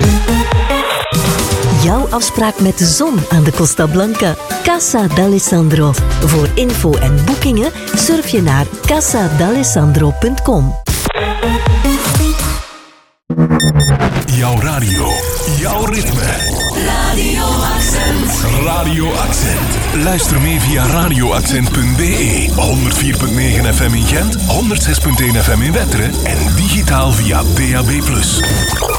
Jouw afspraak met de zon aan de Costa Blanca. Casa d'Alessandro. Voor info en boekingen surf je naar casadalessandro.com. Jouw radio, jouw ritme. Radio Accent. Radio Accent. Luister mee via radioaccent.be. 104.9 FM in Gent, 106.1 FM in Wetteren en digitaal via DAB+.